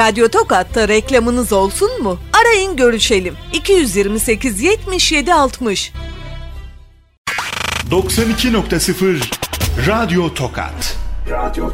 Radyo Tokat'ta reklamınız olsun mu? Arayın görüşelim. 228 77 60. 92.0 Radyo Tokat. Radyo